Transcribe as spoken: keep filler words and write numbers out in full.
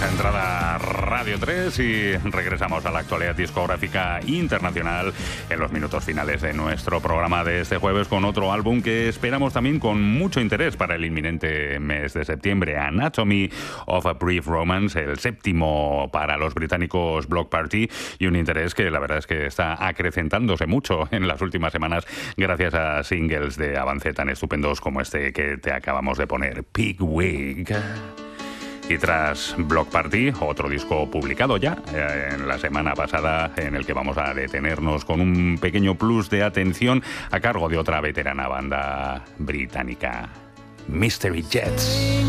entrada Radio tres y regresamos a la actualidad discográfica internacional en los minutos finales de nuestro programa de este jueves con otro álbum que esperamos también con mucho interés para el inminente mes de septiembre, Anatomy of a Brief Romance, el séptimo para los británicos Bloc Party, y un interés que la verdad es que está acrecentándose mucho en las últimas semanas gracias a singles de avance tan estupendos como este que te acabamos de poner, Pigwig. Y tras Bloc Party, otro disco publicado ya eh, en la semana pasada, en el que vamos a detenernos con un pequeño plus de atención a cargo de otra veterana banda británica, Mystery Jets.